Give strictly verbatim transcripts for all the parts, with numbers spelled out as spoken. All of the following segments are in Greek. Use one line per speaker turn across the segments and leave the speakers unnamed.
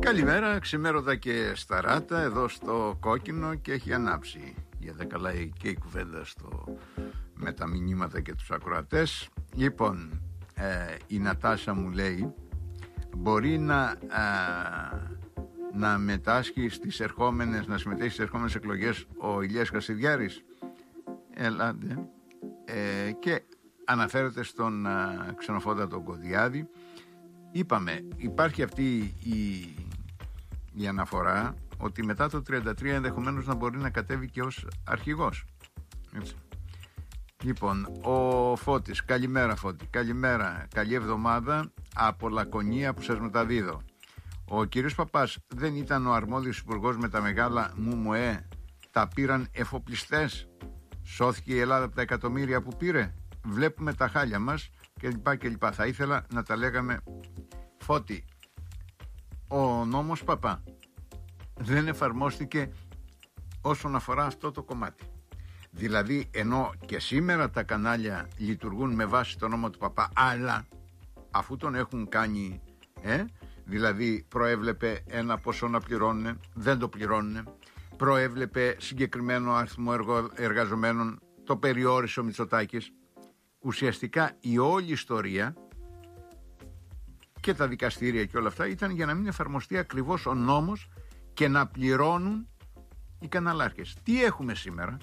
Καλημέρα, ξημέρωτα και σταράτα εδώ στο κόκκινο και έχει ανάψει. Για δε καλά και η κουβέντα στο... με τα μηνύματα και τους ακροατές. Λοιπόν, ε, η Νατάσα μου λέει μπορεί να, ε, να μετάσχει στις ερχόμενες, να συμμετέχει στις ερχόμενες εκλογές ο Ηλίας Κασιδιάρης. Ελάτε. Ε, και αναφέρεται στον ε, ξενοφόντα τον Κωδιάδη. Είπαμε, υπάρχει αυτή η, η αναφορά ότι μετά το τριάντα τρία ενδεχομένως να μπορεί να κατέβει και ως αρχηγός. Έτσι. Λοιπόν, ο Φώτης, καλημέρα Φώτη, καλημέρα, καλή εβδομάδα από Λακωνία που σας μεταδίδω. Ο κύριος Παπάς δεν ήταν ο αρμόδιος υπουργός με τα μεγάλα ΜΟΜΟΕ, τα πήραν εφοπλιστές, σώθηκε η Ελλάδα από τα εκατομμύρια που πήρε, βλέπουμε τα χάλια μας κλπ. κλπ. Θα ήθελα να τα λέγαμε. Φώτη, ο νόμος Παπά δεν εφαρμόστηκε όσον αφορά αυτό το κομμάτι. Δηλαδή, ενώ και σήμερα τα κανάλια λειτουργούν με βάση το νόμο του Παπά, αλλά αφού τον έχουν κάνει, ε, δηλαδή προέβλεπε ένα ποσό να πληρώνουν, δεν το πληρώνουν, προέβλεπε συγκεκριμένο αριθμό εργαζομένων, το περιόρισε ο Μητσοτάκης. Ουσιαστικά η όλη ιστορία και τα δικαστήρια και όλα αυτά ήταν για να μην εφαρμοστεί ακριβώς ο νόμος και να πληρώνουν οι καναλάρχες. Τι έχουμε σήμερα?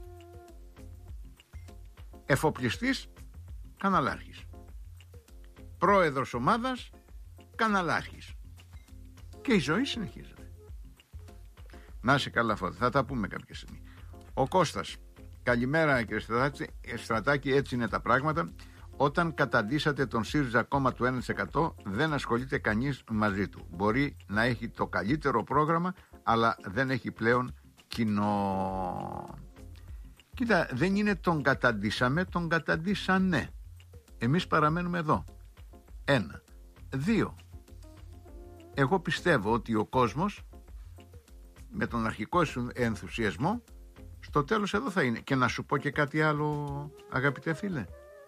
Εφοπλιστής, καναλάρχης. Πρόεδρος ομάδας, καναλάρχης. Και η ζωή συνεχίζεται. Να είσαι καλά Φώτη, θα τα πούμε κάποια στιγμή. Ο Κώστας, καλημέρα κύριε Στρατάκη, έτσι είναι τα πράγματα. Όταν καταντήσατε τον ΣΥΡΙΖΑ κόμμα του ένα τοις εκατό δεν ασχολείται κανείς μαζί του. Μπορεί να έχει το καλύτερο πρόγραμμα, αλλά δεν έχει πλέον κοινό. Κοίτα, δεν είναι τον καταντήσαμε, τον καταντήσανε. Εμείς παραμένουμε εδώ. Ένα. Δύο. Εγώ πιστεύω ότι ο κόσμος με τον αρχικό ενθουσιασμό στο τέλος εδώ θα είναι. Και να σου πω και κάτι άλλο, αγαπητέ φίλε.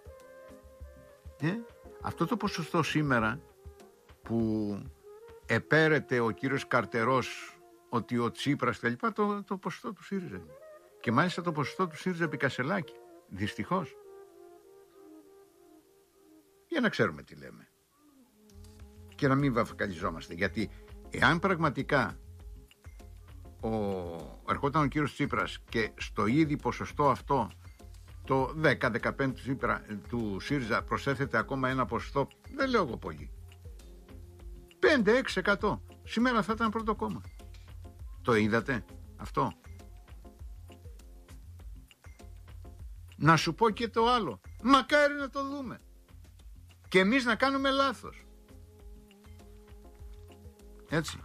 Ε, αυτό το ποσοστό σήμερα που επέρεται ο κύριος Καρτερός ότι ο Τσίπρας τα λοιπά, το, το ποσοστό του ΣΥΡΙΖΑ είναι. Και μάλιστα το ποσοστό του ΣΥΡΙΖΑ επί Κασελάκη. Δυστυχώς. Για να ξέρουμε τι λέμε. Και να μην βαφκαλιζόμαστε. Γιατί εάν πραγματικά ο, ερχόταν ο κύριος Τσίπρας και στο ήδη ποσοστό αυτό το δέκα με δεκαπέντε του ΣΥΡΙΖΑ προσέθεται ακόμα ένα ποσοστό, δεν λέω εγώ πολύ, πέντε με έξι τοις εκατό, σήμερα θα ήταν πρώτο κόμμα. Το είδατε αυτό? Να σου πω και το άλλο, μακάρι να το δούμε και εμείς να κάνουμε λάθος. Έτσι.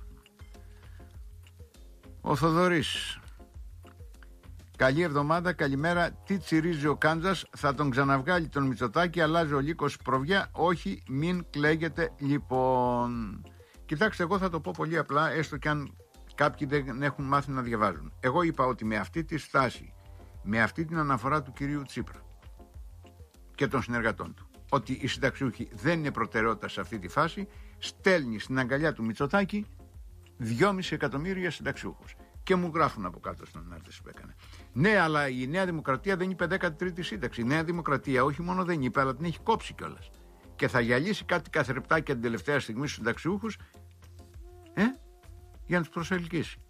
Ο Θοδωρής, καλή εβδομάδα, καλημέρα. Τι τσιρίζει ο Κάντζας, θα τον ξαναβγάλει τον Μητσοτάκη, αλλάζει ο λύκος προβιά. Όχι, μην κλαίγεται λοιπόν. Κοιτάξτε, εγώ θα το πω πολύ απλά, έστω κι αν κάποιοι δεν έχουν μάθει να διαβάζουν. Εγώ είπα ότι με αυτή τη στάση, με αυτή την αναφορά του κυρίου Τσίπρα και των συνεργατών του, ότι οι συνταξιούχοι δεν είναι προτεραιότητα σε αυτή τη φάση, στέλνει στην αγκαλιά του Μητσοτάκη δυόμισι εκατομμύρια συνταξιούχους. Και μου γράφουν από κάτω στην ανάρτηση που έκανε. Ναι, αλλά η Νέα Δημοκρατία δεν είπε δέκατη τρίτη σύνταξη. Η Νέα Δημοκρατία όχι μόνο δεν είπε, αλλά την έχει κόψει κιόλας. Και θα γυαλίσει κάτι καθρεπτάκια την τελευταία στιγμή στους συνταξιούχους, ε, για να τους προσελκύσει.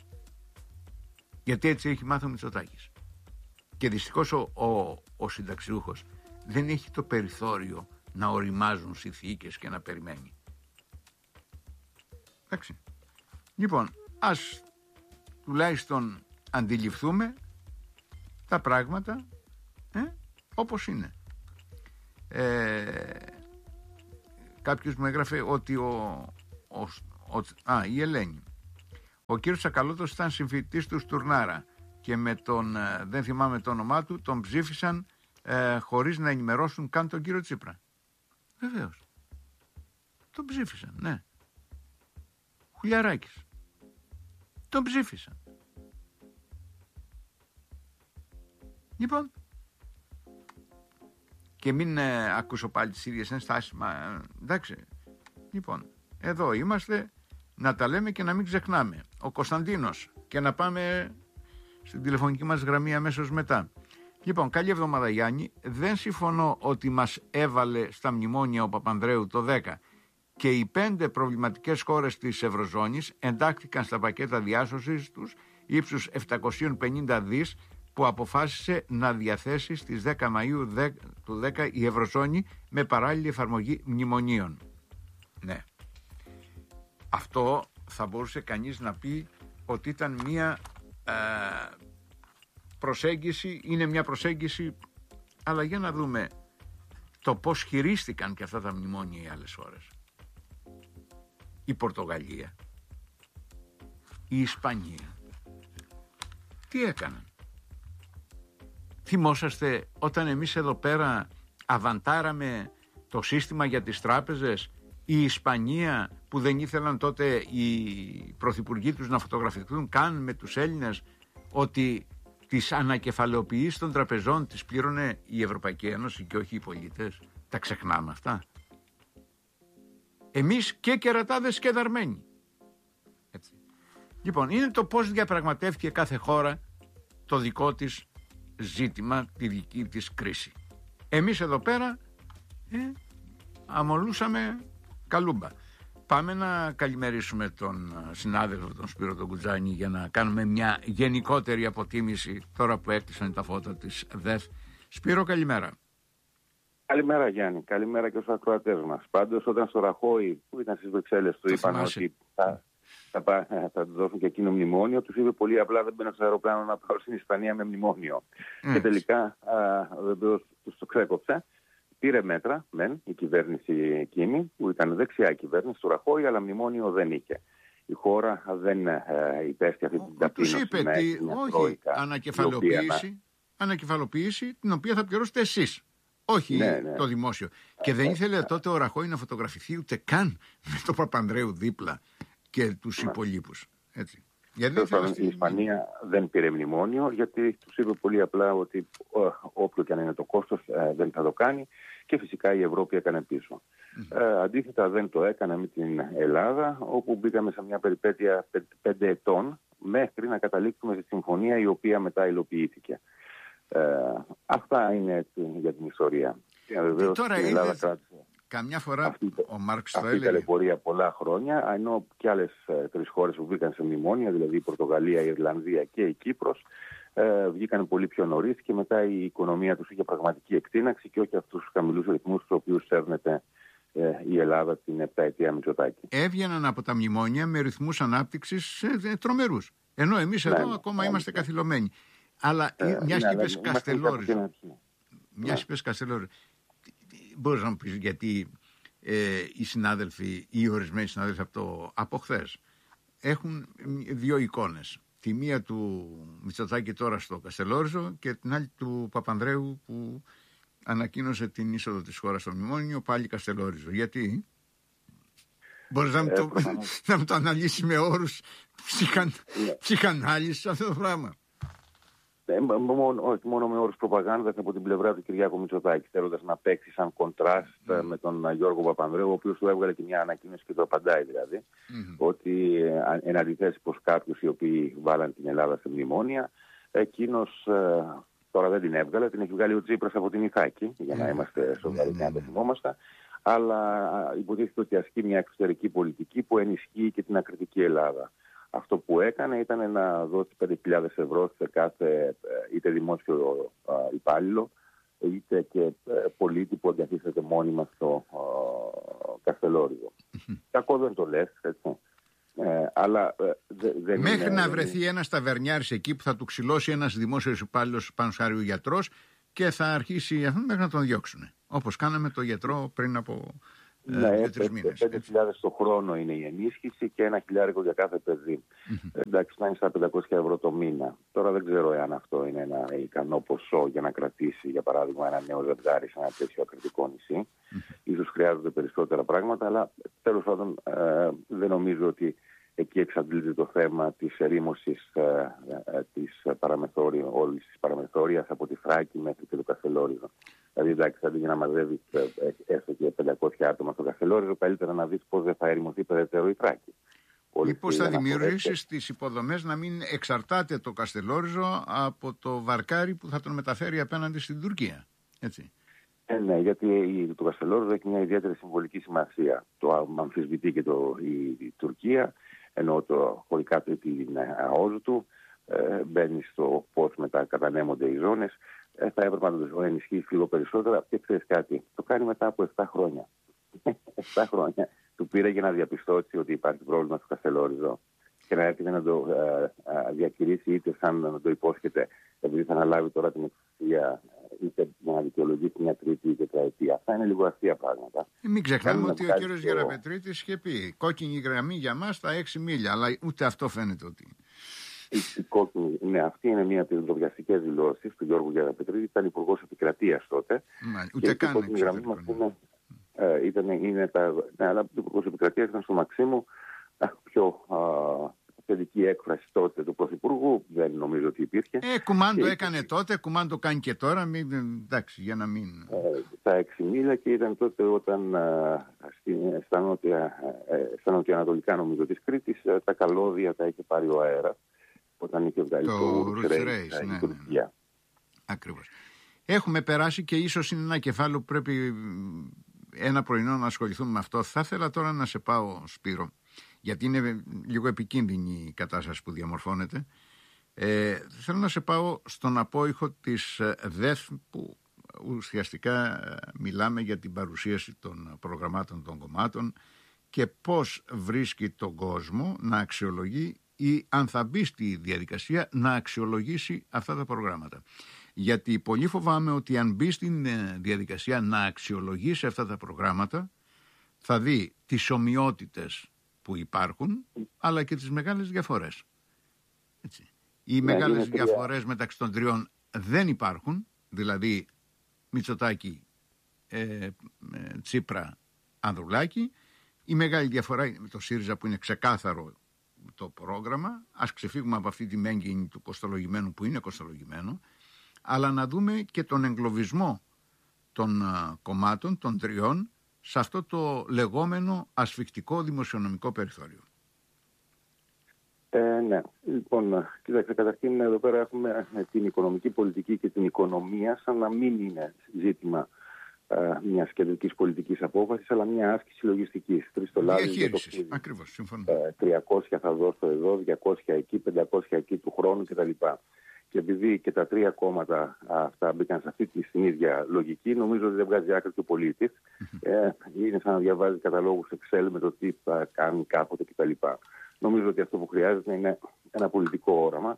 Γιατί έτσι έχει μάθει ο Μητσοτάκης. Και δυστυχώς ο, ο, ο συνταξιούχος δεν έχει το περιθώριο να οριμάζουν συνθήκες και να περιμένει. Εντάξει. Λοιπόν, ας τουλάχιστον αντιληφθούμε τα πράγματα ε, όπως είναι. Ε, κάποιος μου έγραφε ότι ο, ο, ο α, η Ελένη, ο κύριος Σακαλώτος ήταν συμφοιτητής του Στουρνάρα και με τον, δεν θυμάμαι το όνομά του, τον ψήφισαν ε, χωρίς να ενημερώσουν καν τον κύριο Τσίπρα. Βεβαίως. Τον ψήφισαν, ναι. Χουλιαράκης. Τον ψήφισαν. Λοιπόν, και μην ε, ακούσω πάλι τις ίδιες ενστάσεις, μα εντάξει. Λοιπόν, εδώ είμαστε να τα λέμε και να μην ξεχνάμε. Ο Κωνσταντίνος, και να πάμε στην τηλεφωνική μας γραμμή αμέσως μετά. Λοιπόν, καλή εβδομάδα Γιάννη. Δεν συμφωνώ ότι μας έβαλε στα μνημόνια ο Παπανδρέου το δέκα και οι πέντε προβληματικές χώρες της Ευρωζώνης εντάχθηκαν στα πακέτα διάσωσης τους ύψους επτακόσια πενήντα δις που αποφάσισε να διαθέσει στις δέκα Μαΐου του δέκα η Ευρωζώνη με παράλληλη εφαρμογή μνημονίων. Ναι. Αυτό θα μπορούσε κανείς να πει ότι ήταν μια ε, προσέγγιση, είναι μια προσέγγιση, αλλά για να δούμε το πώς χειρίστηκαν και αυτά τα μνημόνια οι άλλες χώρες. Η Πορτογαλία, η Ισπανία, τι έκαναν? Θυμόσαστε όταν εμείς εδώ πέρα αβαντάραμε το σύστημα για τις τράπεζες, η Ισπανία που δεν ήθελαν τότε οι πρωθυπουργοί τους να φωτογραφηθούν καν με τους Έλληνες, ότι τις ανακεφαλαιοποιήσεις των τραπεζών τις πλήρωνε η Ευρωπαϊκή Ένωση και όχι οι πολίτες? Τα ξεχνάμε αυτά? Εμείς και κερατάδες και δαρμένοι. Έτσι. Λοιπόν, είναι το πώς διαπραγματεύτηκε κάθε χώρα το δικό της ζήτημα, τη δική της κρίση. Εμείς εδώ πέρα ε, αμολούσαμε καλούμπα. Πάμε να καλημερίσουμε τον συνάδελφο τον Σπύρο τον Κουτζάνη για να κάνουμε μια γενικότερη αποτίμηση τώρα που έκλεισαν τα φώτα της ΔΕΘ. Σπύρο, καλημέρα.
Καλημέρα Γιάννη, καλημέρα και στους ακροατές μας. Πάντως όταν στο Ραχώη που ήταν στις Βρυξέλλες του είπαν ότι θα, θα, θα, θα του δώσουν και εκείνο μνημόνιο, τους είπε πολύ απλά δεν μπαίνω στο αεροπλάνο να πάω στην Ισπανία με μνημόνιο. Mm. Και τελικά βεβαίως τους το ξέκοψε. Πήρε μέτρα, μεν, η κυβέρνηση εκείνη, που ήταν δεξιά κυβέρνηση του Ραχώη, αλλά μνημόνιο δεν είχε. Η χώρα δεν ε, υπέστη αυτή την ταπείνωση.
Τους είπε τι, όχι, ανακεφαλοποίηση, οποία... ανακεφαλοποίηση την οποία θα πληρώσετε εσείς. Όχι ναι, ναι. το δημόσιο. Και δεν ήθελε τότε ο Ραχώη να φωτογραφηθεί ούτε καν με τον Παπανδρέου δίπλα και τους ναι. υπολείπους. Έτσι. Γιατί
η Ισπανία δεν πήρε μνημόνιο, γιατί τους είπε πολύ απλά ότι όποιο και αν είναι το κόστος ε, δεν θα το κάνει, και φυσικά η Ευρώπη έκανε πίσω. Mm-hmm. Ε, αντίθετα δεν το έκανε με την Ελλάδα, όπου μπήκαμε σε μια περιπέτεια πέ, πέντε ετών μέχρι να καταλήξουμε στη συμφωνία η οποία μετά υλοποιήθηκε. Ε, αυτά είναι έτσι για την ιστορία.
Και βεβαίως τώρα η Ελλάδα κράτησε. Καμιά φορά αυτή, ο Μάρξ το έλεγε.
Αυτή η ταλαιπωρία πολλά χρόνια, ενώ και άλλες ε, τρεις χώρες που βγήκαν σε μνημόνια, δηλαδή η Πορτογαλία, η Ιρλανδία και η Κύπρος, ε, βγήκαν πολύ πιο νωρίς και μετά η οικονομία τους είχε πραγματική εκτείναξη και όχι αυτούς τους χαμηλούς ρυθμούς τους οποίους σέρνεται ε, η Ελλάδα την επταετία Μητσοτάκη.
Έβγαιναν από τα μνημόνια με ρυθμούς ανάπτυξης ε, τρομερούς. Ενώ εμείς εδώ ναι, ακόμα ναι, είμαστε ναι. καθυλωμένοι. Αλλά ε, μιας και είπες Καστελόριζο. Μιας και είπες Καστελόριζο. Μπορείς να μου πεις γιατί ε, οι συνάδελφοι ή οι ορισμένοι συνάδελφοι από, το, από χθες έχουν δύο εικόνες. Τη μία του Μητσοτάκη τώρα στο Καστελόριζο και την άλλη του Παπανδρέου που ανακοίνωσε την είσοδο της χώρας στο μνημόνιο, πάλι Καστελόριζο. Γιατί? Μπορείς να μου το, ε, να μου το αναλύσεις με όρους ψυχαν, ψυχανάλυσης αυτό το πράγμα?
Ε, μόνο, όχι μόνο με όρους προπαγάνδας από την πλευρά του Κυριάκου Μητσοτάκη, θέλοντας να παίξει σαν κοντράστ mm. με τον Γιώργο Παπανδρέου, ο οποίος του έβγαλε και μια ανακοίνωση και το απαντάει δηλαδή, mm. ότι ε, εν αντιθέσει προς κάποιους οι οποίοι βάλαν την Ελλάδα σε μνημόνια, εκείνος ε, τώρα δεν την έβγαλε, την έχει βγάλει ο Τσίπρας από την Ιθάκη, για να είμαστε σοβαροί και να το θυμόμαστε, αλλά υποτίθεται ότι ασκεί μια εξωτερική πολιτική που ενισχύει και την ακριτική Ελλάδα. Αυτό που έκανε ήταν να δώσει πέντε χιλιάδες ευρώ σε κάθε είτε δημόσιο υπάλληλο είτε και πολίτη που εγκαθίσταται μόνιμα στο Καστελόριζο. Κακό δεν το λες, έτσι. Ε, αλλά, ε, δε, δεν
Μέχρι
είναι,
να
δεν
βρεθεί
είναι.
ένας ταβερνιάρης εκεί που θα του ξυλώσει ένας δημόσιος υπάλληλος πάνω σχάρι ο γιατρός και θα αρχίσει αυτό μέχρι να τον διώξουν. Όπως κάναμε το γιατρό πριν από
ναι, δύο-τρεις μήνες. πέντε χιλιάδες το χρόνο είναι η ενίσχυση και ένα χιλιάρικο για κάθε παιδί. Mm-hmm. Εντάξει, φτάνει στα πεντακόσια ευρώ το μήνα. Τώρα δεν ξέρω εάν αυτό είναι ένα ικανό ποσό για να κρατήσει, για παράδειγμα, ένα νέο ζευγάρι σε ένα τέτοιο ακριτικό νησί. Mm-hmm. Ίσως χρειάζονται περισσότερα πράγματα, αλλά τέλος πάντων ε, δεν νομίζω ότι εκεί εξαντλείται το θέμα της ερήμωσης ε, ε, της παραμεθόριου, όλης της παραμεθόριας από τη Θράκη μέχρι και το Καστελόριζο. Δηλαδή, εντάξει, αντί για να μαζεύει έστω και πεντακόσια άτομα στο Καστελόριζο, καλύτερα να δεις πώς δεν θα ερημωθεί περαιτέρω η Θράκη.
Ή πώς θα δημιουργήσεις τις υποδομές να μην εξαρτάται το Καστελόριζο από το βαρκάρι που θα τον μεταφέρει απέναντι στην Τουρκία. Έτσι.
Ε, ναι, γιατί το Καστελόριζο έχει μια ιδιαίτερη συμβολική σημασία. Το αμφισβητεί και το, η, η Τουρκία, ενώ το χωρικά του την ΑΟΖ του ε, μπαίνει στο πώς μετά κατανέμονται οι ζώνες. Ε, θα έπρεπε να το ενισχύσει λίγο περισσότερα και ξέρεις κάτι, το κάνει μετά από επτά χρόνια. επτά χρόνια του πήρε για να διαπιστώσει ότι υπάρχει πρόβλημα στο Καστελόριζο και να έρθει να το ε, ε, διακηρύσει είτε σαν να το υπόσχεται, επειδή θα αναλάβει τώρα την εξουσία, είτε να δικαιολογήσει μια τρίτη ή τετραετία. Αυτά είναι λίγο αστεία πράγματα.
Ε, μην ξεχνάμε ότι ο κύριος το... Γεραπετρίτης είχε πει κόκκινη γραμμή για μας τα έξι μίλια, αλλά ούτε αυτό φαίνεται ότι.
Η κόκκινη, ναι, αυτή είναι μία από τις ντροπιαστικές δηλώσεις του Γιώργου Γεραπετρίτη, ήταν υπουργός επικρατείας τότε.
Μα, ούτε καν.
Η κόκκινη γραμμή μας είναι. Ε, ήταν, είναι τα, ναι, αλλά ο Υπουργός Επικρατείας ήταν στο Μαξίμου, πιο θετική έκφραση τότε του Πρωθυπουργού, δεν νομίζω ότι υπήρχε.
Ε, κουμάντο και, έκανε τότε, κουμάντο κάνει και τώρα, μην, εντάξει, για να μην...
Ε, τα έξι μίλια και ήταν τότε όταν ε, στην, στα, νότια, ε, στα νοτιοανατολικά νομίζω της Κρήτης ε, τα καλώδια τα είχε πάρει ο αέρας, όταν είχε βγάλει το,
το Ρουθρέις, ναι, ναι, ναι. Ακριβώς. Έχουμε περάσει και ίσως είναι ένα κεφάλαιο που πρέπει ένα πρωινό να ασχοληθούμε με αυτό. Θα ήθελα τώρα να σε πάω, Σπύρο, γιατί είναι λίγο επικίνδυνη η κατάσταση που διαμορφώνεται. Ε, θέλω να σε πάω στον απόϊχο της ΔΕΘ, που ουσιαστικά μιλάμε για την παρουσίαση των προγραμμάτων των κομμάτων και πώς βρίσκει τον κόσμο να αξιολογεί ή αν θα μπει στη διαδικασία να αξιολογήσει αυτά τα προγράμματα. Γιατί πολύ φοβάμαι ότι αν μπει στην διαδικασία να αξιολογήσει αυτά τα προγράμματα θα δει τις ομοιότητες που υπάρχουν αλλά και τις μεγάλες διαφορές. Έτσι. Οι ναι, μεγάλες διαφορές μεταξύ των τριών δεν υπάρχουν, δηλαδή Μητσοτάκη, ε, ε, Τσίπρα, Ανδρουλάκη. Η μεγάλη διαφορά είναι με το ΣΥΡΙΖΑ που είναι ξεκάθαρο το πρόγραμμα. Ας ξεφύγουμε από αυτή τη μέγενη του κοστολογημένου που είναι κοστολογημένο, αλλά να δούμε και τον εγκλωβισμό των α, κομμάτων, των τριών, σε αυτό το λεγόμενο ασφικτικό δημοσιονομικό περιθώριο.
Ε, ναι. Λοιπόν, κοίταξε, καταρχήν εδώ πέρα έχουμε την οικονομική πολιτική και την οικονομία σαν να μην είναι ζήτημα ε, μιας κεντρικής πολιτικής απόφασης, αλλά μια άσκηση λογιστικής.
Διαχείρισης, ακριβώς, συμφωνώ.
Ε, τριακόσια θα δώσω εδώ, διακόσια εκεί, πεντακόσια εκεί του χρόνου κτλ. Και επειδή και τα τρία κόμματα αυτά μπήκαν σε αυτή την ίδια λογική, νομίζω ότι δεν βγάζει άκρη και ο πολίτης. ε, είναι σαν να διαβάζει καταλόγους Excel με το τι θα κάνει κάποτε κτλ. Νομίζω ότι αυτό που χρειάζεται είναι ένα πολιτικό όραμα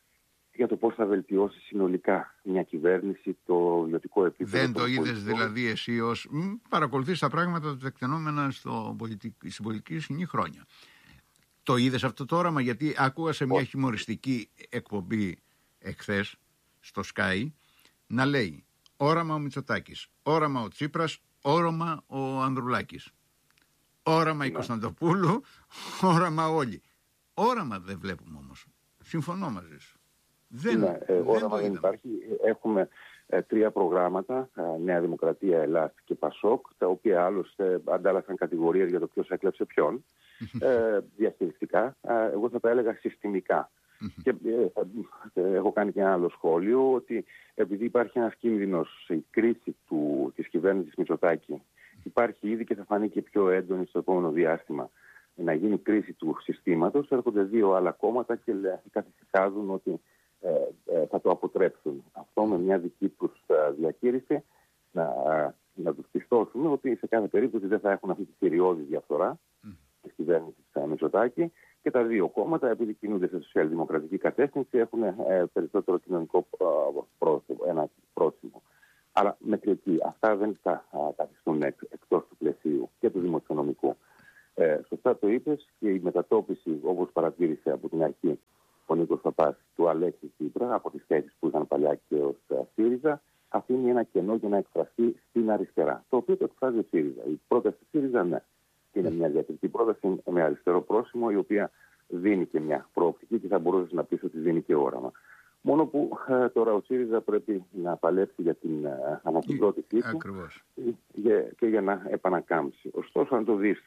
για το πώς θα βελτιώσει συνολικά μια κυβέρνηση το ιδιωτικό επίπεδο.
Δεν το είδες δηλαδή εσύ ως παρακολουθείς τα πράγματα τα τεκτενόμενα στο πολιτική, στην πολιτική σκηνή χρόνια. Το είδες αυτό το όραμα? Γιατί άκουγα σε μια χιουμοριστική εκπομπή εχθές στο Sky να λέει όραμα ο Μητσοτάκης, όραμα ο Τσίπρας, όραμα ο Ανδρουλάκης, όραμα η Κωνσταντοπούλου, όραμα όλοι. Όραμα δεν βλέπουμε όμως. Συμφωνώ μαζί σου. Δεν,
ναι, ε,
δεν
όραμα δεν υπάρχει. Έχουμε ε, τρία προγράμματα, ε, Νέα Δημοκρατία, Ελλάς και Πασόκ, τα οποία άλλωστε αντάλλασαν κατηγορίες για το ποιος έκλεψε ποιον, ε, διαχειριστικά. Ε, εγώ θα τα έλεγα συστημικά. Και ε, ε, έχω κάνει και ένα άλλο σχόλιο ότι επειδή υπάρχει ένας κίνδυνος η κρίση του, της κυβέρνησης Μητσοτάκη, υπάρχει ήδη και θα φανεί και πιο έντονη στο επόμενο διάστημα να γίνει κρίση του συστήματος, έρχονται δύο άλλα κόμματα και καθησυχάζουν ότι ε, ε, θα το αποτρέψουν. Αυτό με μια δική τους ε, διαχείριση να, ε, να τους πιστώσουμε ότι σε κάθε περίπτωση δεν θα έχουν αυτή τη θηριώδη διαφθορά mm. της κυβέρνησης ε, Μητσοτάκη. Και τα δύο κόμματα, επειδή κινούνται σε σοσιαλδημοκρατική κατεύθυνση, έχουν ε, περισσότερο κοινωνικό ε, πρόσημο, ένα πρόσημο. Αλλά μετρητή. Αυτά δεν θα καθιστούν εκ, εκτός του πλαισίου και του δημοσιονομικού. Ε, σωστά το είπες, και η μετατόπιση, όπως παρατήρησε από την αρχή ο Νίκος Παπάς, του Αλέξη Τσίπρα, από τις θέσεις που ήταν παλιά και ως ΣΥΡΙΖΑ, αφήνει ένα κενό για να εκφραστεί στην αριστερά. Το οποίο το εκφράζει ο ΣΥΡΙΖΑ. Η πρόταση του ΣΥΡΙΖΑ, ναι. Είναι μια διακριτική πρόταση με αριστερό πρόσημο, η οποία δίνει και μια προοπτική και θα μπορούσε να πει ότι δίνει και όραμα. Μόνο που ε, τώρα ο ΣΥΡΙΖΑ πρέπει να παλέψει για την ε, ανασυγκρότησή του και, και για να επανακάμψει. Ωστόσο, αν το δεις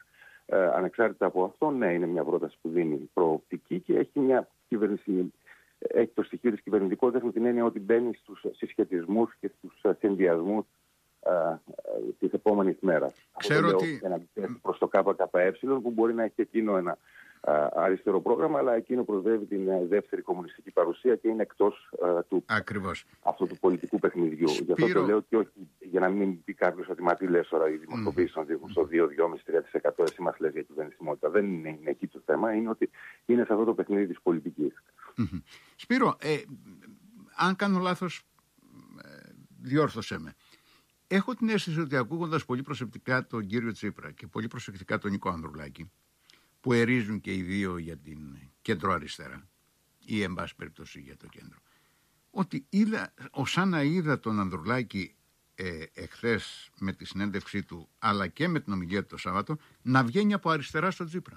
Ε, ανεξάρτητα από αυτό, ναι, είναι μια πρόταση που δίνει προοπτική και έχει, μια κυβερνηση... έχει το στοιχείο της κυβερνητικότητας με την έννοια ότι μπαίνει στους συσχετισμούς και στους συνδυασμούς ε, της επόμενης μέρας.
Ξέρω
αυτό
ότι...
ένα προς το ΚΚΕ που μπορεί να έχει εκείνο ένα α, αριστερό πρόγραμμα, αλλά εκείνο προσβεύει την δεύτερη κομμουνιστική παρουσία και είναι εκτός α, του, αυτού του πολιτικού παιχνιδιού. Σπύρο... Γι' αυτό το λέω και όχι για να μην πει κάποιος ότι μα τι λες τώρα, οι δημοσκοπήσεις mm. δείχνουν στο δύο, δύο κόμμα πέντε τοις εκατό, εσύ μας λες για κυβερνησιμότητα. Δεν είναι, είναι εκεί το θέμα, είναι ότι είναι σε αυτό το παιχνίδι της πολιτικής.
Mm-hmm. Σπύρο, ε, αν κάνω λάθος, ε, διόρθωσέ με. Έχω την αίσθηση ότι ακούγοντας πολύ προσεκτικά τον κύριο Τσίπρα και πολύ προσεκτικά τον Νίκο Ανδρουλάκη, που ερίζουν και οι δύο για την κέντρο αριστερά ή εν πάση περιπτώσει για το κέντρο, ότι είδα, ως να είδα τον Ανδρουλάκη ε, εχθές με τη συνέντευξή του αλλά και με την ομιλία του το Σάββατο να βγαίνει από αριστερά στο Τσίπρα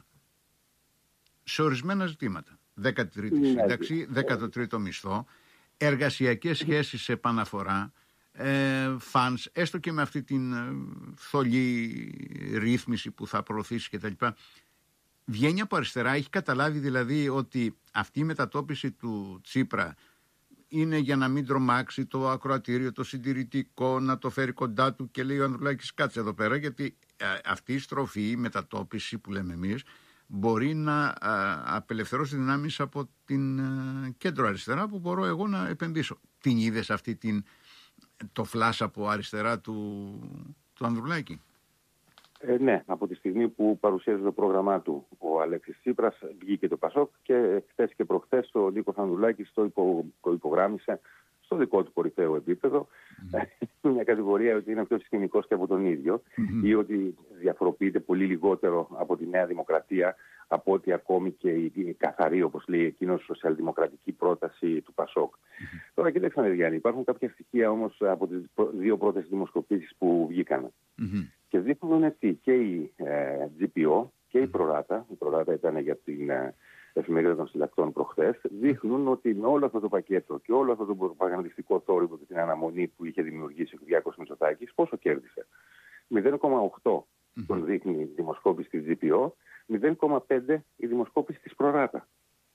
σε ορισμένα ζητήματα. δέκατη τρίτη σύνταξη, δέκατο τρίτο μισθό, εργασιακές σχέσεις σε επαναφορά, ε, φανς, έστω και με αυτή την ε, θολή ρύθμιση που θα προωθήσει κτλ. Βγαίνει από αριστερά, έχει καταλάβει δηλαδή ότι αυτή η μετατόπιση του Τσίπρα είναι για να μην τρομάξει το ακροατήριο, το συντηρητικό, να το φέρει κοντά του, και λέει ο Ανδρουλάκης κάτσε εδώ πέρα, γιατί ε, αυτή η στροφή, η μετατόπιση που λέμε εμείς, μπορεί να ε, απελευθερώσει δυνάμεις από την ε, κέντρο αριστερά που μπορώ εγώ να επενδύσω. Την είδες αυτή την, το φλάσ από αριστερά του, του Ανδρουλάκη?
Ε, ναι, από τη στιγμή που παρουσίαζε το πρόγραμμά του ο Αλέξης Τσίπρας, βγήκε το Πασόκ και χθες και προχθές ο Νίκος Ανδρουλάκης το, υπο, το υπογράμμισε στο δικό του κορυφαίο επίπεδο. Mm-hmm. Μια κατηγορία ότι είναι πιο συστημικός και από τον ίδιο mm-hmm. ή ότι διαφοροποιείται πολύ λιγότερο από τη Νέα Δημοκρατία από ότι ακόμη και η καθαρή, όπως λέει εκείνος, σοσιαλδημοκρατική πρόταση του Πασόκ. Mm-hmm. Τώρα κοιτάξτε να δει, υπάρχουν κάποια στοιχεία όμως από τις δύο πρώτες δημοσκοπήσεις που βγήκαν. Mm-hmm. Και δείχνουν ότι και η ε, τζι πι ο και η Προράτα, η Προράτα ήταν για την ε, εφημερίδα των συλλακτών προχθές, δείχνουν ότι με όλο αυτό το πακέτο και όλο αυτό το προπαγανδιστικό θόρυβο και την αναμονή που είχε δημιουργήσει ο Κυριάκος Μητσοτάκης, πόσο κέρδισε? μηδέν κόμμα οκτώ mm-hmm. τον δείχνει η δημοσκόπηση της τζι πι ο, μηδέν κόμμα πέντε η δημοσκόπηση της Προράτα.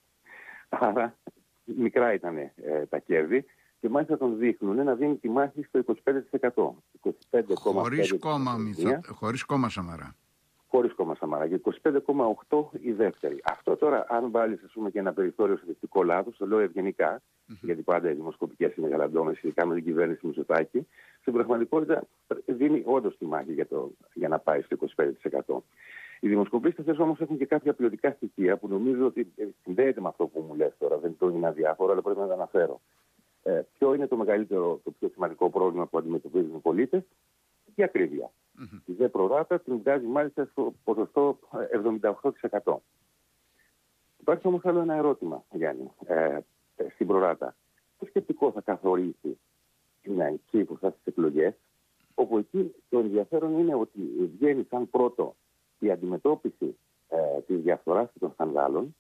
Άρα μικρά ήταν ε, τα κέρδη. Και μάλιστα τον δείχνουν να δίνει τη μάχη στο είκοσι πέντε τοις εκατό.
Χωρίς κόμμα, χωρίς κόμμα Σαμαρά.
Χωρίς κόμμα Σαμαρά. Και είκοσι πέντε κόμμα οκτώ η δεύτερη. Αυτό τώρα, αν βάλεις ας πούμε, και ένα περιθώριο στατιστικό λάθος, το λέω ευγενικά, mm-hmm. γιατί πάντα οι δημοσκοπικές είναι γαλαντώμες, ειδικά με την κυβέρνηση Μητσοτάκη, στην πραγματικότητα δίνει όντως τη μάχη για, το, για να πάει στο είκοσι πέντε τοις εκατό. Οι δημοσκοπήσεις όμως έχουν και κάποια ποιοτικά στοιχεία που νομίζω ότι συνδέεται με αυτό που μου λες τώρα. Δεν το είναι αδιάφορο, αλλά πρέπει να τα αναφέρω. Ε, ποιο είναι το μεγαλύτερο, το πιο σημαντικό πρόβλημα που αντιμετωπίζουν οι πολίτες? Η ακρίβεια. Mm-hmm. Η δε Προράτα την βγάζει μάλιστα στο ποσοστό εβδομήντα οκτώ τοις εκατό. Υπάρχει όμως άλλο ένα ερώτημα, Γιάννη, ε, ε, στην Προράτα. Το σκεπτικό θα καθορίσει την εκεί που θα στις εκλογές, όπου εκεί το ενδιαφέρον είναι ότι βγαίνει σαν πρώτο η αντιμετώπιση ε, της διαφθοράς και των σκανδάλων,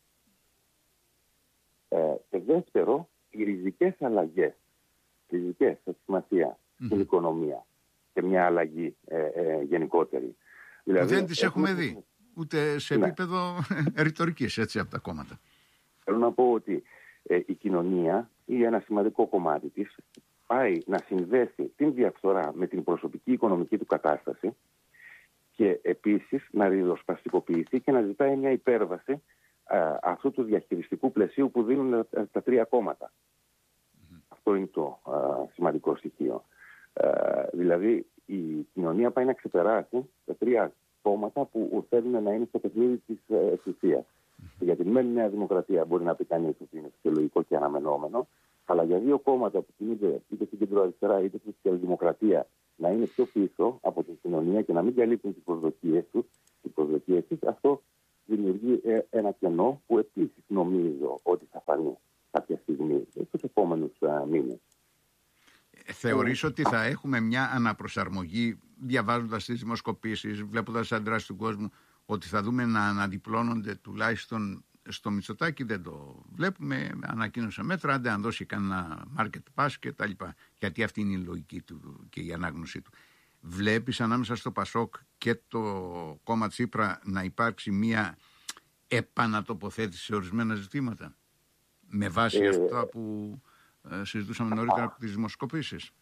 ε, και δεύτερο, οι ριζικές αλλαγές, ριζικές σε σημασία mm-hmm. στην οικονομία και μια αλλαγή ε, ε, γενικότερη.
Δηλαδή, δεν τις έχουμε, έχουμε δει, ούτε σε ναι. επίπεδο ρητορικής, έτσι, από τα κόμματα.
Θέλω να πω ότι ε, η κοινωνία ή ένα σημαντικό κομμάτι της πάει να συνδέσει την διαφθορά με την προσωπική οικονομική του κατάσταση και επίσης να ριζοσπαστικοποιηθεί και να ζητάει μια υπέρβαση α, αυτού του διαχειριστικού πλαισίου που δίνουν τα, τα τρία κόμματα. Mm-hmm. Αυτό είναι το α, σημαντικό στοιχείο. Α, δηλαδή η κοινωνία πάει να ξεπεράσει τα τρία κόμματα που θέλουν να είναι στο παιχνίδι της εξουσίας. Mm-hmm. Για την μεν Νέα Δημοκρατία μπορεί να πει κανείς ότι είναι φυσιολογικό και αναμενόμενο, αλλά για δύο κόμματα που κινούνται είτε στην κεντροαριστερά είτε στην σοσιαλδημοκρατία να είναι πιο πίσω από την κοινωνία και να μην καλύπτουν τις προσδοκίες τους, τις προσδοκίες τους, αυτό δημιουργεί ένα κενό που επίσης νομίζω ότι θα φανεί κάποια στιγμή στους επόμενους μήνες.
Θεωρείς ότι θα έχουμε μια αναπροσαρμογή, διαβάζοντας τις δημοσκοπήσεις, βλέποντας τις αντιδράσεις του κόσμου, ότι θα δούμε να αναδιπλώνονται τουλάχιστον στο Μητσοτάκη? Δεν το βλέπουμε, ανακοίνωσε μέτρα, άντε αν δώσει κανένα market pass και τα λοιπά, γιατί αυτή είναι η λογική του και η ανάγνωσή του. Βλέπεις ανάμεσα στο Πασόκ και το κόμμα Τσίπρα να υπάρξει μια επανατοποθέτηση σε ορισμένα ζητήματα, με βάση ε, αυτά που ε, συζητούσαμε νωρίτερα από τις δημοσκοπήσεις?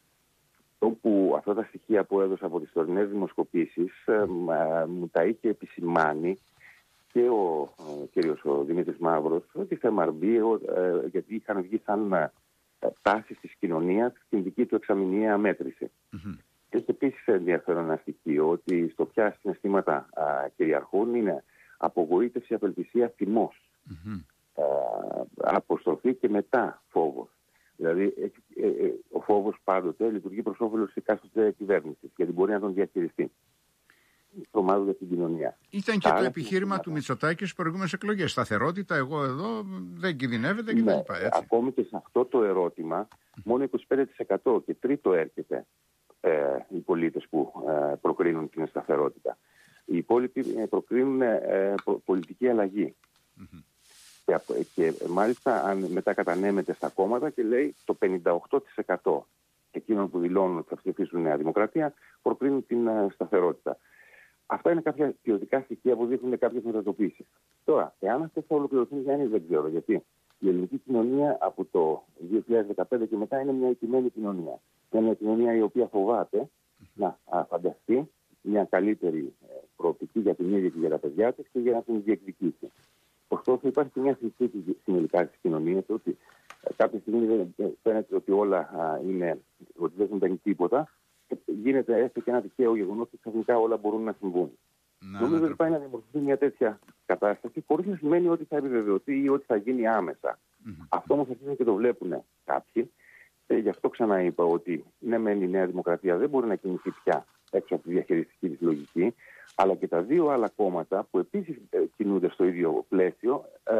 Που αυτά τα στοιχεία που έδωσα από τις τωρινές δημοσκοπήσεις ε, μου τα είχε επισημάνει και ο ε, κύριος ο Δημήτρης Μαύρος, ότι θα μαρμπεί, ε, γιατί είχαν βγει σαν ε, τάσεις της κοινωνίας στην δική του εξαμηνιαία μέτρηση. Mm-hmm. Έχει επίσης ενδιαφέρον ένα στοιχείο ότι στο ποια συναισθήματα α, κυριαρχούν είναι απογοήτευση, απελπισία, θυμός. Mm-hmm. Α, αποστροφή και μετά φόβος. Δηλαδή ε, ε, ο φόβος πάντοτε λειτουργεί προς όφελος της εκάστοτε κυβέρνησης, γιατί μπορεί να τον διαχειριστεί. Τρομάζω για την κοινωνία.
Ήταν και Άρα, το επιχείρημα είναι... του Μητσοτάκη στις προηγούμενες εκλογές. Σταθερότητα, εγώ εδώ δεν κινδυνεύεται κτλ. Ναι,
ακόμη και σε αυτό το ερώτημα, μόνο είκοσι πέντε τοις εκατό και τρίτο έρχεται ε, οι πολίτες που ε, προκρίνουν την σταθερότητα. Οι υπόλοιποι προκρίνουν ε, πολιτική αλλαγή. Mm-hmm. Και, και μάλιστα αν μετά κατανέμεται στα κόμματα και λέει το πενήντα οκτώ τοις εκατό εκείνων που δηλώνουν ότι θα ψηφίσουν Νέα Δημοκρατία προκρίνουν την ε, σταθερότητα. Αυτά είναι κάποια ποιοτικά στοιχεία που δείχνουν κάποιες μετατοπίσεις. Τώρα, εάν αυτές θα ολοκληρωθούν, Γιάννη, δεν ξέρω. Γιατί η ελληνική κοινωνία από το δύο χιλιάδες δεκαπέντε και μετά είναι μια ηττημένη κοινωνία. Είναι μια κοινωνία η οποία φοβάται να φανταστεί μια καλύτερη προοπτική για την ίδια και για τα παιδιά της και για να την διεκδικήσει. Ωστόσο, υπάρχει και μια συζήτηση συνολικά της κοινωνίας ότι κάποια στιγμή φαίνεται ότι όλα είναι, ότι δεν συμβαίνει τίποτα. Γίνεται έστω και ένα τυχαίο γεγονός ότι ξαφνικά όλα μπορούν να συμβούν. Να, Νομίζω ότι πάει να δημιουργηθεί μια τέτοια κατάσταση, χωρίς να σημαίνει ότι θα επιβεβαιωθεί ή ότι θα γίνει άμεσα. Mm-hmm. Αυτό όμως αρχίζουν και το βλέπουν κάποιοι. Ε, γι' αυτό ξαναείπα ότι ναι, μεν η Νέα Δημοκρατία δεν μπορεί να κινηθεί πια έξω από τη διαχειριστική της λογική, αλλά και τα δύο άλλα κόμματα που επίσης ε, κινούνται στο ίδιο πλαίσιο. Ε,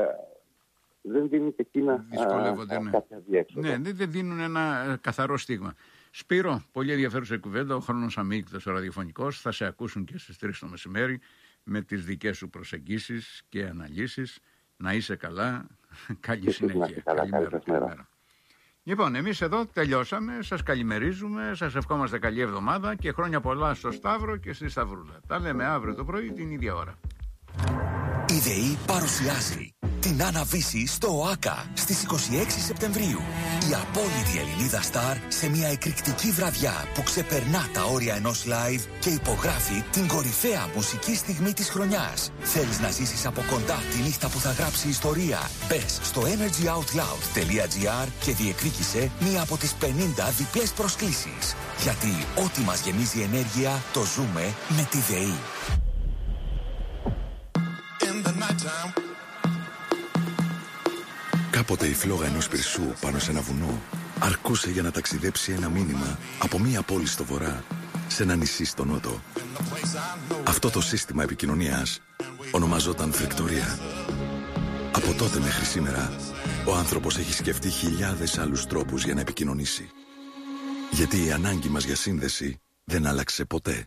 δεν δίνουν και εκείνα
ναι.
κάποια διέξοδο.
Ναι, δεν δίνουν ένα καθαρό στίγμα. Σπύρο, πολύ ενδιαφέρουσα κουβέντα. Ο χρόνος αμύγκτος ο ραδιοφωνικός. Θα σε ακούσουν και στις τρεις το μεσημέρι με τις δικές σου προσεγγίσεις και αναλύσεις. Να είσαι καλά. Καλή συνέχεια.
Καλά, καλημέρα.
Καλημέρα. Λοιπόν, εμείς εδώ τελειώσαμε. Σας καλημερίζουμε. Σας ευχόμαστε καλή εβδομάδα και χρόνια πολλά στο Σταύρο και στη Σταυρούλα. Τα λέμε αύριο το πρωί την ίδια ώρα.
Η ΔΕΗ παρουσιάζει την Άννα Βύση στο ΟΑΚΑ στις είκοσι έξι Σεπτεμβρίου. Η απόλυτη Ελληνίδα στάρ σε μια εκρηκτική βραδιά που ξεπερνά τα όρια ενός live και υπογράφει την κορυφαία μουσική στιγμή της χρονιάς. Θέλεις να ζήσεις από κοντά τη νύχτα που θα γράψει ιστορία? Μπες στο energy out loud τελεία gr και διεκδίκησε μία από τις πενήντα διπλές προσκλήσεις. Γιατί ό,τι μας γεμίζει ενέργεια το ζούμε με τη ΔΕΗ.
Κάποτε η φλόγα ενός πυρσού πάνω σε ένα βουνό αρκούσε για να ταξιδέψει ένα μήνυμα από μία πόλη στο βορρά σε ένα νησί στο νότο. Αυτό το σύστημα επικοινωνίας ονομαζόταν φρεκτορία. Από τότε μέχρι σήμερα ο άνθρωπος έχει σκεφτεί χιλιάδες άλλους τρόπους για να επικοινωνήσει. Γιατί η ανάγκη μας για σύνδεση δεν άλλαξε ποτέ.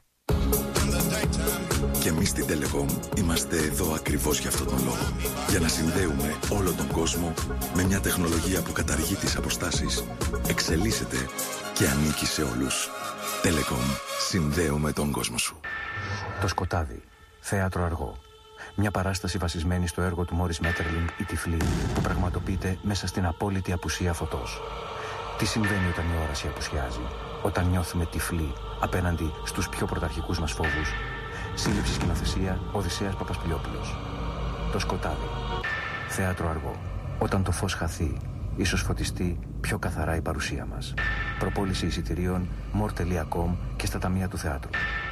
Και εμείς στην Telecom είμαστε εδώ ακριβώς για αυτόν τον λόγο. Για να συνδέουμε όλο τον κόσμο με μια τεχνολογία που καταργεί τις αποστάσεις, εξελίσσεται και ανήκει σε όλους. Telecom. Συνδέουμε τον κόσμο σου.
Το Σκοτάδι. Θέατρο αργό. Μια παράσταση βασισμένη στο έργο του Μόρις Μέττερλινγκ «Η Τυφλή», που πραγματοποιείται μέσα στην απόλυτη απουσία φωτός. Τι συμβαίνει όταν η όραση απουσιάζει, όταν νιώθουμε τυφλοί απέναντι στους πιο πρωταρχικούς μας φόβους? Σύλληψη σκηνοθεσία Οδυσσέας Παπασπηλιόπουλος. Το Σκοτάδι. Θέατρο αργό. Όταν το φως χαθεί, ίσως φωτιστεί πιο καθαρά η παρουσία μας. Προπόληση εισιτηρίων μορ τελεία κομ και στα ταμεία του θεάτρου.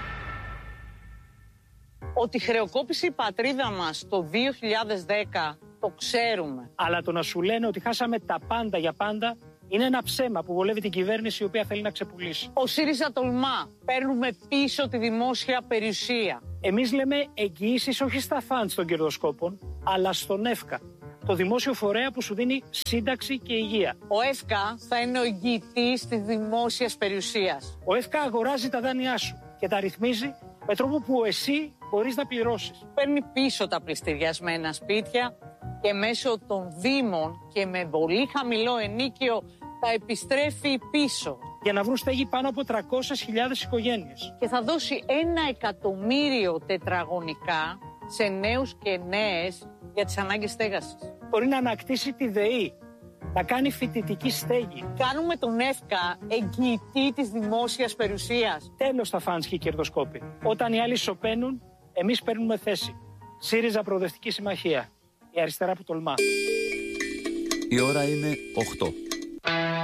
Ότι χρεοκόπησε η πατρίδα μας το δύο χιλιάδες δέκα, το ξέρουμε.
Αλλά το να σου λένε ότι χάσαμε τα πάντα για πάντα είναι ένα ψέμα που βολεύει την κυβέρνηση η οποία θέλει να ξεπουλήσει.
Ο ΣΥΡΙΖΑ τολμά. Παίρνουμε πίσω τη δημόσια περιουσία.
Εμείς λέμε εγγυήσεις όχι στα φαντς των κερδοσκόπων, αλλά στον ΕΦΚΑ, το δημόσιο φορέα που σου δίνει σύνταξη και υγεία.
Ο ΕΦΚΑ θα είναι ο εγγυητής της δημόσιας περιουσίας.
Ο ΕΦΚΑ αγοράζει τα δάνειά σου και τα ρυθμίζει με τρόπο που εσύ μπορείς να πληρώσεις.
Παίρνει πίσω τα πληστηριασμένα σπίτια και μέσω των δήμων και με πολύ χαμηλό ενίκιο τα επιστρέφει πίσω.
για να βρουν στέγη πάνω από τριακόσιες χιλιάδες οικογένειες.
Και θα δώσει ένα εκατομμύριο τετραγωνικά σε νέους και νέες για τις ανάγκες στέγασης.
Μπορεί να ανακτήσει τη ΔΕΗ, να κάνει φοιτητική στέγη.
Κάνουμε τον ΕΦΚΑ εγγυητή της δημόσιας περιουσίας.
Τέλος τα φανς και οι κερδοσκόποι. Όταν οι άλλοι σωπαίνουν, εμείς παίρνουμε θέση. ΣΥΡΙΖΑ Προοδευτική Συμμαχία. Η αριστερά που τολμά.
Η ώρα είναι οκτώ.